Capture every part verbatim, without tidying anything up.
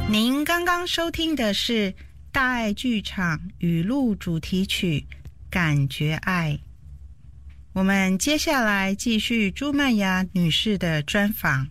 您刚刚收听的是大爱剧场语录主题曲《感觉爱》。我们接下来继续朱曼雅女士的专访。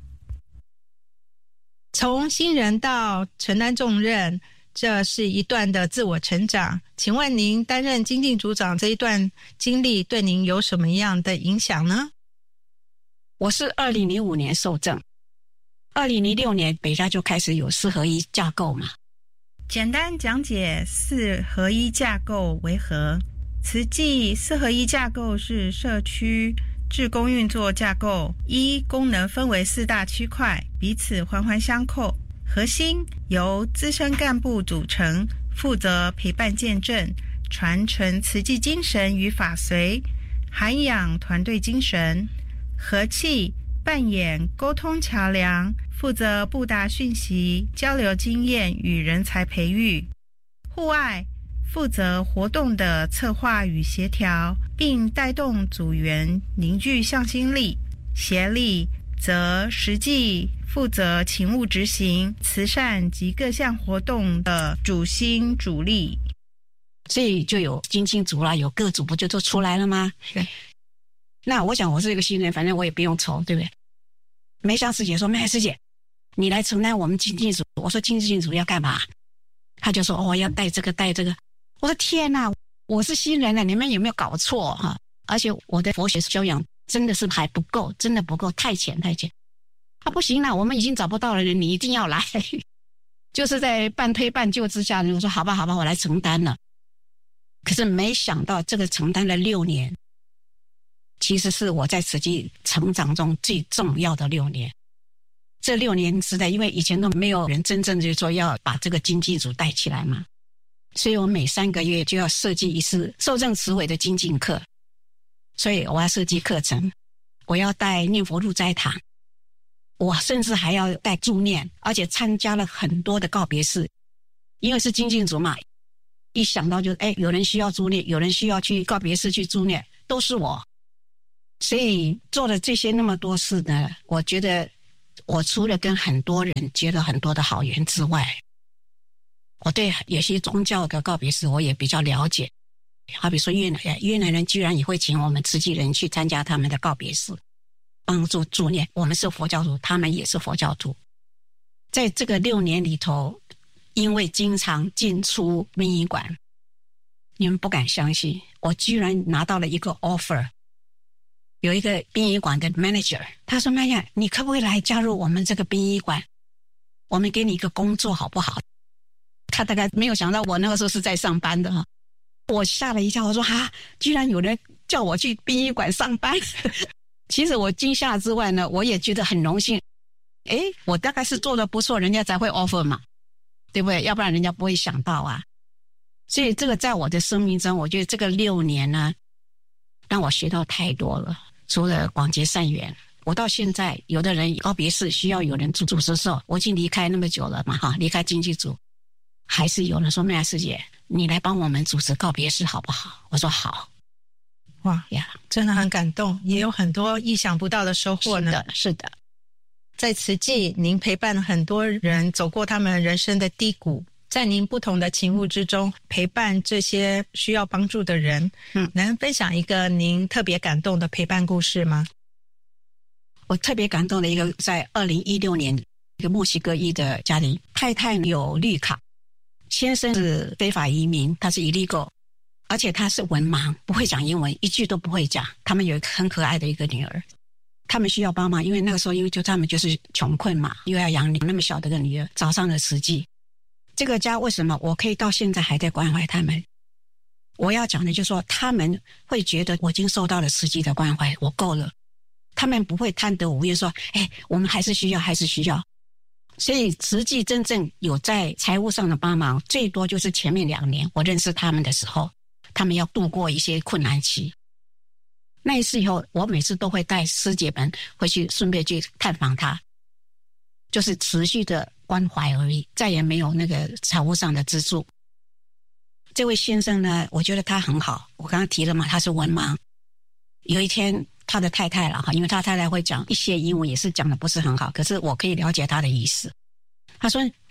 从新人到承担重任，这是一段的自我成长。请问您担任经济组长这一段经历对您有什么样的影响呢？ 我是二零零五年受证，二零零六年北大就开始有四合一架构嘛。 简单讲解四合一架构为何？慈济四合一架构是社区志工运作架构，一功能分为四大区块，彼此环环相扣。核心由资深干部组成，负责陪伴见证，传承慈济精神与法髓，涵养团队精神。和气扮演沟通桥梁，负责布达讯息、交流经验与人才培育。户外负责活动的策划与协调，并带动组员凝聚向心力。协力则实际负责勤务执行、慈善及各项活动的主心主力。 所以就有经济组啦，有各组不就都出来了吗？对。那我想我是一个新人，反正我也不用愁，对不对？梅香师姐说：“梅香师姐，你来承担我们经济组。”我说：“经济组要干嘛？”他就说：“哦，要带这个带这个。”我说：“天哪，我是新人了，你们有没有搞错哈？而且我的佛学修养真的是还不够，真的不够，太浅太浅。啊，不行了，我们已经找不到了人，你一定要来。”就是在半推半就之下，我说：“好吧，好吧，我来承担了。”可是没想到这个承担了六年。其实是我在慈济成长中最重要的六年。这六年时代，因为以前都没有人真正就说要把这个经济组带起来嘛，所以我每三个月就要设计一次受证慈苇的精进课。所以我要设计课程，我要带念佛入斋堂，我甚至还要带助念，而且参加了很多的告别式。因为是精进组嘛，一想到就哎，有人需要助念，有人需要去告别式去助念，都是我。所以做了这些那么多事呢，我觉得我除了跟很多人结了很多的好缘之外，我对有些宗教的告别式我也比较了解。好比说越南越南人居然也会请我们慈济人去参加他们的告别式，帮助助念。我们是佛教徒，他们也是佛教徒。在这个六年里头，因为经常进出殡仪馆，你们不敢相信，我居然拿到了一个 offer。有一个殡仪馆的 manager， 他说：“曼雅，你可不可以来加入我们这个殡仪馆？我们给你一个工作好不好？”他大概没有想到我那个时候是在上班的哈，我吓了一跳，我说：“哈，居然有人叫我去殡仪馆上班！”其实我惊吓之外呢，我也觉得很荣幸。诶，我大概是做得不错，人家才会 offer 嘛，对不对？要不然人家不会想到啊。所以这个在我的生命中，我觉得这个六年呢，让我学到太多了。除了广结善缘，我到现在有的人告别式需要有人主主持的时候，我已经离开那么久了嘛哈，离开经济组，还是有人说：“曼雅师姐，你来帮我们主持告别式好不好？”我说：“好。” 哇呀，真的很感动，也有很多意想不到的收获呢。 是的，是的。 在慈济，您陪伴了很多人走过他们人生的低谷。在您不同的勤务之中，陪伴这些需要帮助的人，嗯，能分享一个您特别感动的陪伴故事吗？ 我特别感动的一个，在二零一六年，一个墨西哥裔的家庭，太太有绿卡，先生是非法移民，他是 illegal， 而且他是文盲，不会讲英文，一句都不会讲。他们有一个很可爱的一个女儿，他们需要帮忙，因为那个时候因为就他们就是穷困嘛，又要养那么小的个女儿，找上了慈济。这个家为什么我可以到现在还在关怀他们？我要讲的就是说，他们会觉得我已经受到了慈济的关怀，我够了。他们不会贪得无厌说：“哎，我们还是需要，还是需要。”所以慈济真正有在财务上的帮忙，最多就是前面两年我认识他们的时候，他们要度过一些困难期。那一次以后，我每次都会带师姐们回去，顺便去探访他，就是持续的关怀而已，再也没有那个财务上的资助。这位先生呢，我觉得他很好，我刚刚提了嘛，他是文盲。有一天他的太太了哈，因为他太太会讲一些英文，也是讲的不是很好，可是我可以了解他的意思。他说：“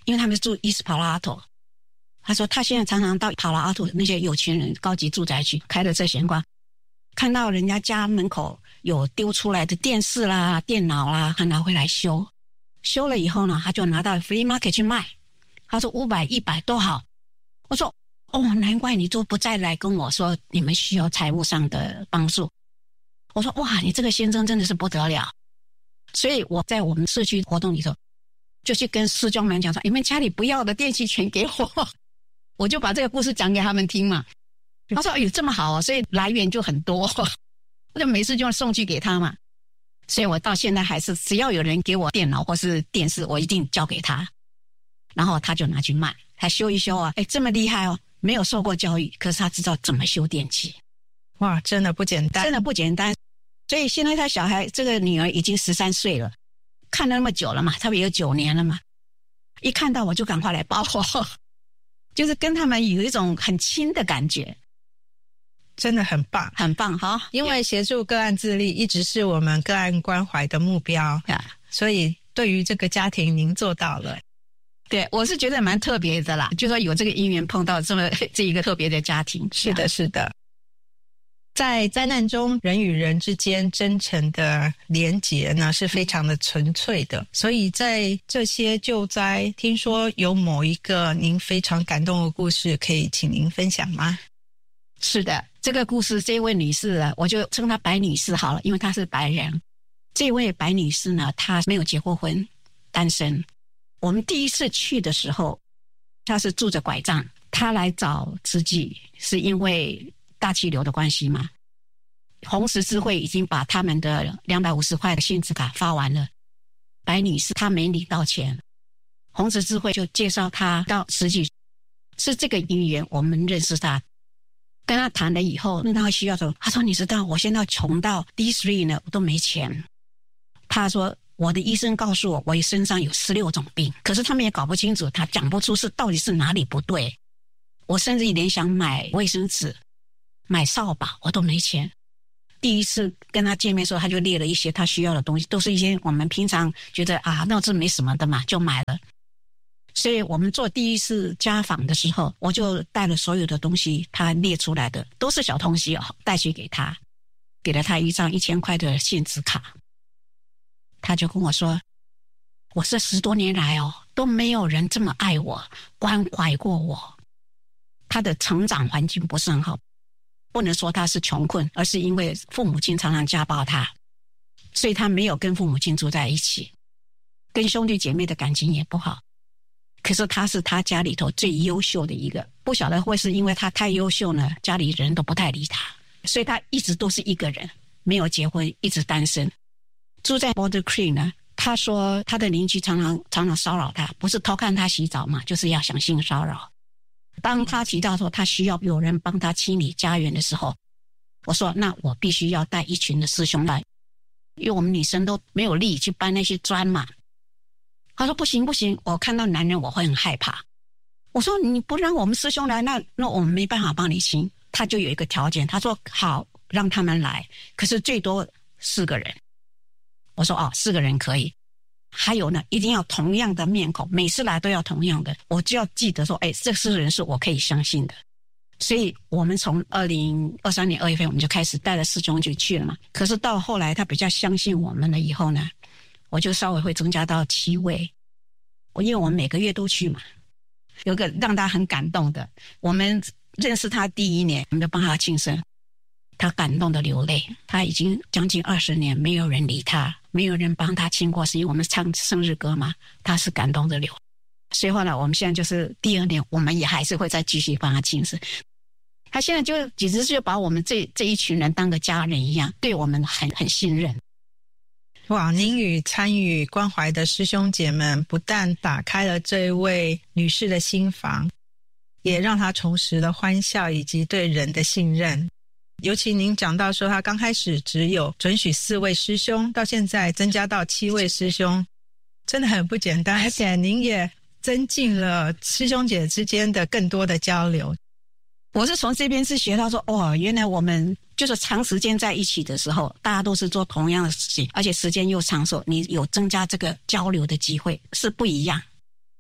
因为他们住 East Palo Alto。他说他现在常常到帕拉阿图那些有钱人高级住宅区开着车闲逛，看到人家家门口有丢出来的电视啦、电脑啦，他拿回来修，修了以后呢，他就拿到 free market 去卖。他说五百、一百都好。我说哦，难怪你都不再来跟我说你们需要财务上的帮助。我说哇，你这个先生真的是不得了。所以我在我们社区活动里头，就去跟师兄们讲说，你们家里不要的电器全给我。我就把这个故事讲给他们听嘛。他说哎呦这么好哦，所以来源就很多，我就每次就送去给他嘛。所以我到现在还是只要有人给我电脑或是电视，我一定交给他，然后他就拿去卖，他修一修啊，哎这么厉害哦，没有受过教育，可是他知道怎么修电器。 哇，真的不简单， 真的不简单。所以现在他小孩这个女儿已经十三岁了，看了那么久了嘛，差不多有九年了嘛，一看到我就赶快来抱我，就是跟他们有一种很亲的感觉。 真的很棒， 很棒哈！ 因为协助个案自立一直是我们个案关怀的目标， yeah. 所以对于这个家庭您做到了。 对，我是觉得蛮特别的啦，就说有这个因缘碰到这么这一个特别的家庭。 是的，是的。在灾难中，人与人之间真诚的连结呢是非常的纯粹的，所以在这些救灾，听说有某一个您非常感动的故事，可以请您分享吗？ 是的，这个故事这位女士啊，我就称她白女士好了，因为她是白人。这位白女士呢，她没有结过婚，单身。我们第一次去的时候，她是拄着拐杖，她来找慈济是因为大气流的关系嘛。红十字会已经把他们的两百五十块的信纸卡发完了，白女士她没领到钱，红十字会就介绍她到慈济，是这个因缘我们认识她。跟他谈了以后，那他需要说，他说你知道我现在穷到 D 三 呢，我都没钱。他说我的医生告诉我，我身上有十六种病，可是他们也搞不清楚，他讲不出是到底是哪里不对。我甚至连想买卫生纸、买扫把，我都没钱。第一次跟他见面的时候，他就列了一些他需要的东西，都是一些我们平常觉得啊，那这没什么的嘛，就买了。所以我们做第一次家访的时候，我就带了所有的东西，他列出来的都是小东西哦，带去给他，给了他一张一千块的信纸卡。他就跟我说，我这十多年来哦，都没有人这么爱我、关怀过我。他的成长环境不是很好，不能说他是穷困，而是因为父母亲常常家暴他，所以他没有跟父母亲住在一起，跟兄弟姐妹的感情也不好。可是他是他家里头最优秀的一个，不晓得会是因为他太优秀呢，家里人都不太理他，所以他一直都是一个人，没有结婚，一直单身。住在 Boulder Creek 呢，他说他的邻居常常常常骚扰他，不是偷看他洗澡嘛，就是要想性骚扰。当他提到说他需要有人帮他清理家园的时候，我说那我必须要带一群的师兄来，因为我们女生都没有力去搬那些砖嘛。他说不行不行，我看到男人我会很害怕。我说你不让我们师兄来，那那我们没办法帮你清。他就有一个条件，他说好，让他们来，可是最多四个人。我说哦，四个人可以。还有呢，一定要同样的面孔，每次来都要同样的，我就要记得说，哎，这四个人是我可以相信的。所以我们从二零二三年二月份我们就开始带了师兄就去了嘛。可是到后来他比较相信我们了以后呢，我就稍微会增加到七位。我因为我们每个月都去嘛，有个让他很感动的，我们认识他第一年，我们就帮他庆生，他感动的流泪。他已经将近二十年没有人理他，没有人帮他庆过，是因为我们唱生日歌嘛，他是感动的流。所以后来我们现在就是第二年，我们也还是会再继续帮他庆生。他现在就简直就把我们这这一群人当个家人一样，对我们很很信任。 哇，您与参与关怀的师兄姐们不但打开了这位女士的心房，也让她重拾了欢笑以及对人的信任。尤其您讲到说她刚开始只有准许四位师兄，到现在增加到七位师兄，真的很不简单。而且您也增进了师兄姐之间的更多的交流。 我是从这边是学到说，哦，原来我们就是长时间在一起的时候，大家都是做同样的事情，而且时间又长寿，你有增加这个交流的机会是不一样。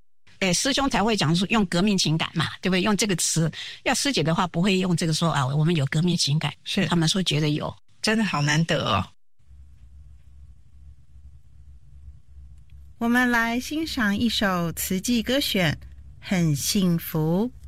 哎，师兄才会讲说用革命情感嘛，对不对？用这个词，要师姐的话不会用这个说啊，我们有革命情感， 是他们说觉得有， 真的好难得哦。 我们来欣赏一首慈济歌选《很幸福》。